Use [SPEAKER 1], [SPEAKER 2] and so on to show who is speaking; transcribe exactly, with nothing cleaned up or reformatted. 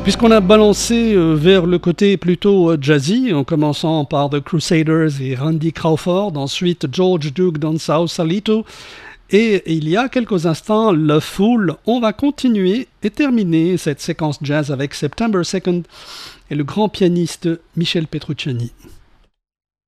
[SPEAKER 1] Puisqu'on a balancé euh, vers le côté plutôt euh, jazzy, en commençant par The Crusaders et Randy Crawford, ensuite George Duke dans Sausalito, et il y a quelques instants, Le Fool, on va continuer et terminer cette séquence jazz avec September second et le grand pianiste Michel Petrucciani.